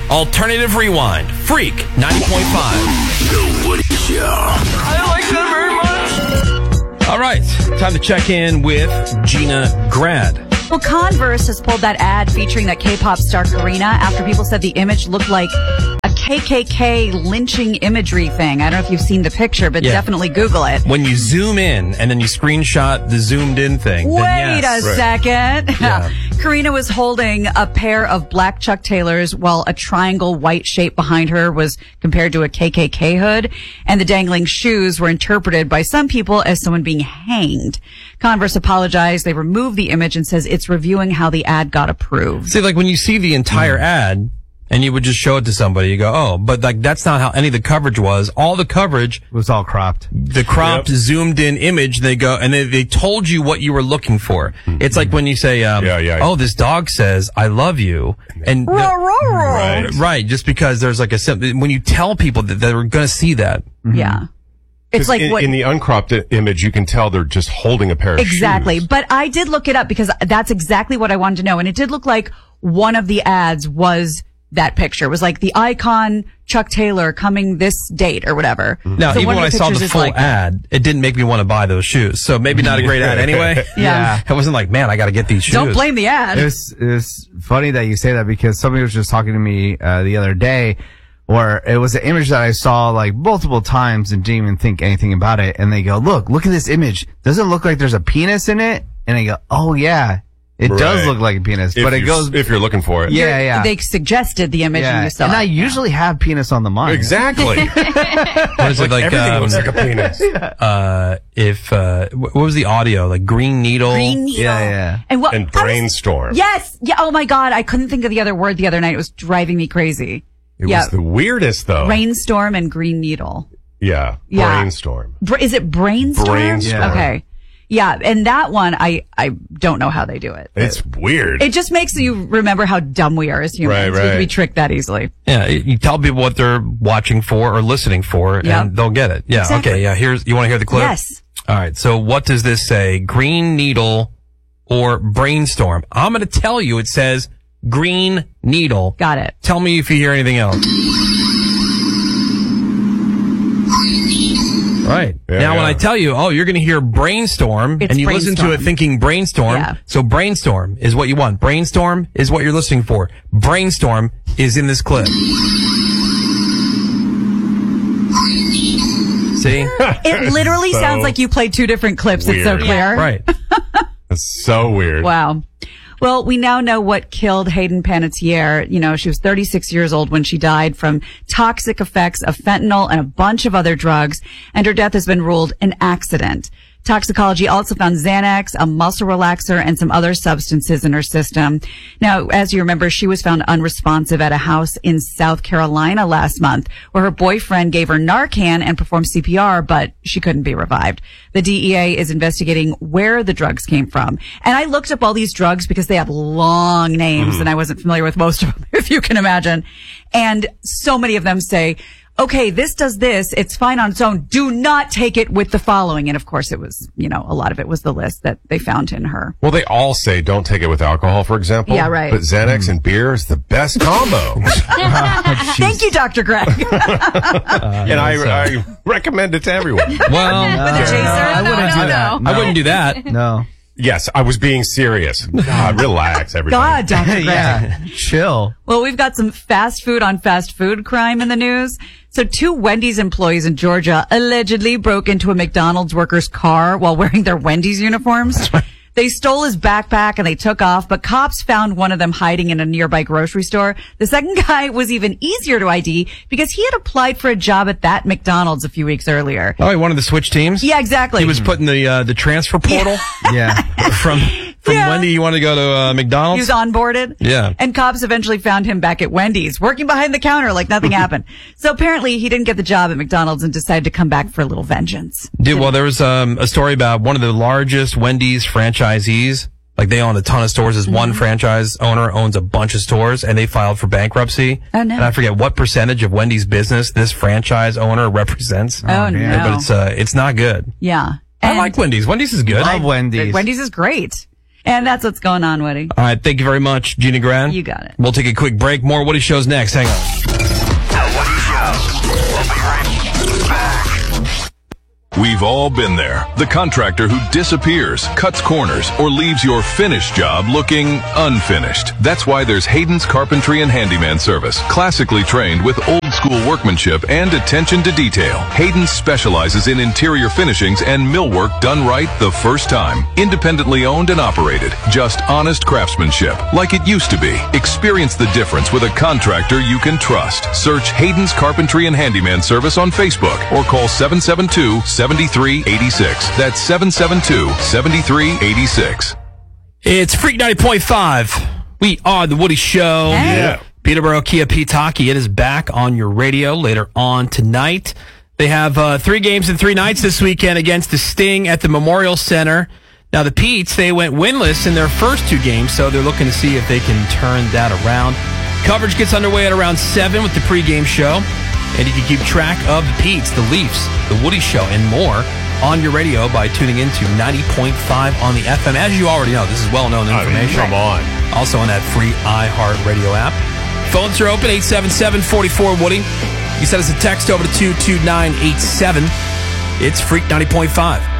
Alternative Rewind. Freak 90.5. The Woody Show. I like that very much. All right. Time to check in with Gina Grad. Well, Converse has pulled that ad featuring that K-pop star Karina after people said the image looked like a KKK lynching imagery thing. I don't know if you've seen the picture, but definitely Google it. When you zoom in and then you screenshot the zoomed in thing. Wait a second. Yeah. Karina was holding a pair of black Chuck Taylors while a triangle white shape behind her was compared to a KKK hood, and the dangling shoes were interpreted by some people as someone being hanged. Converse apologized. They removed the image and says it's reviewing how the ad got approved. See, like when you see the entire ad and you would just show it to somebody, you go, oh, but like that's not how any of the coverage was. All the coverage was all cropped. The cropped, zoomed in image, they go, and they told you what you were looking for. It's like when you say, oh, this dog says, I love you. And right, just because there's like when you tell people that they're going to see that. Yeah. It's like in the uncropped image, you can tell they're just holding a pair of shoes. Exactly. But I did look it up because that's exactly what I wanted to know. And it did look like one of the ads was that picture. It was like the icon Chuck Taylor coming this date or whatever. Now, so even when I saw the full ad, it didn't make me want to buy those shoes. So maybe not a great ad anyway. Yeah. It wasn't like, man, I got to get these shoes. Don't blame the ad. It was funny that you say that because somebody was just talking to me the other day, or it was an image that I saw like multiple times and didn't even think anything about it. And they go, look at this image. Doesn't it look like there's a penis in it? And I go, oh yeah, it does look like a penis, but it goes, if you're looking for it. Yeah. They suggested the image and you saw and it. I usually have penis on the mind. Exactly. What is it like? Everything looks like a penis. What was the audio? Like Green Needle? Green Needle. Yeah. And Brainstorm. Yes. Yeah. Oh my God. I couldn't think of the other word the other night. It was driving me crazy. It was the weirdest though. Rainstorm and Green Needle. Yeah. Brainstorm. Is it Brainstorm? Brainstorm. Yeah. Okay. Yeah. And that one, I don't know how they do it. It's weird. It just makes you remember how dumb we are as humans. We can be tricked that easily. Yeah. You tell people what they're watching for or listening for and they'll get it. Yeah. Exactly. Okay. Yeah. You want to hear the clip? Yes. All right. So what does this say? Green Needle or Brainstorm? I'm going to tell you it says Green Needle. Got it. Tell me if you hear anything else. Right. Now, when I tell you, you're going to hear Brainstorm, and you listen to it thinking Brainstorm. Yeah. So Brainstorm is what you want. Brainstorm is what you're listening for. Brainstorm is in this clip. See? It literally sounds like you played two different clips. Weird. It's so clear. Right. That's so weird. Wow. Well, we now know what killed Hayden Panettiere. You know, she was 36 years old when she died from toxic effects of fentanyl and a bunch of other drugs, and her death has been ruled an accident. Toxicology also found Xanax, a muscle relaxer, and some other substances in her system. Now, as you remember, she was found unresponsive at a house in South Carolina last month, where her boyfriend gave her Narcan and performed CPR, but she couldn't be revived. The DEA is investigating where the drugs came from. And I looked up all these drugs because they have long names, and I wasn't familiar with most of them, if you can imagine. And so many of them say, okay, this does this. It's fine on its own. Do not take it with the following. And of course it was, a lot of it was the list that they found in her. Well, they all say don't take it with alcohol, for example. Yeah, right. But Xanax and beer is the best combo. Thank you, Dr. Greg. And I recommend it to everyone. Well, with a chaser? I wouldn't do that. I wouldn't do that. No. Yes, I was being serious. God, relax, everybody. God, Dr. Greg. Yeah. Chill. Well, we've got some fast food on fast food crime in the news. So 2 Wendy's employees in Georgia allegedly broke into a McDonald's worker's car while wearing their Wendy's uniforms. They stole his backpack and they took off, but cops found one of them hiding in a nearby grocery store. The second guy was even easier to ID because he had applied for a job at that McDonald's a few weeks earlier. Oh, he wanted to switch teams? Yeah, exactly. He was putting the transfer portal. Yeah. From Wendy, you want to go to McDonald's? He was onboarded. Yeah. And cops eventually found him back at Wendy's, working behind the counter like nothing happened. So apparently he didn't get the job at McDonald's and decided to come back for a little vengeance. Well, there was a story about one of the largest Wendy's franchisees. Like they own a ton of stores. This one franchise owner owns a bunch of stores, and they filed for bankruptcy. Oh, no. And I forget what percentage of Wendy's business this franchise owner represents. Oh, no. But it's not good. Yeah. I like Wendy's. Wendy's is good. Love Wendy's. Wendy's is great. And that's what's going on, Woody. All right. Thank you very much, Gina Gran. You got it. We'll take a quick break. More Woody Show's next. Hang on. The Woody Show. We'll be right back. We've all been there. The contractor who disappears, cuts corners, or leaves your finished job looking unfinished. That's why there's Hayden's Carpentry and Handyman Service. Classically trained with old-school workmanship and attention to detail, Hayden's specializes in interior finishings and millwork done right the first time. Independently owned and operated. Just honest craftsmanship, like it used to be. Experience the difference with a contractor you can trust. Search Hayden's Carpentry and Handyman Service on Facebook or call 772-7386. That's 772-7386. It's Freak 90.5. We are the Woody Show. Hey. Yeah. Peterborough Kia Pitaki. It is back on your radio later on tonight. They have 3 games and 3 nights this weekend against the Sting at the Memorial Center. Now, the Petes, they went winless in their first 2 games, so they're looking to see if they can turn that around. Coverage gets underway at around 7 with the pregame show. And you can keep track of the Petes, the Leafs, the Woody Show, and more on your radio by tuning into 90.5 on the FM. As you already know, this is well-known information. Come on. Also on that free iHeartRadio app. Phones are open, 877-44-WOODY. You send us a text over to 22987. It's Freak 90.5.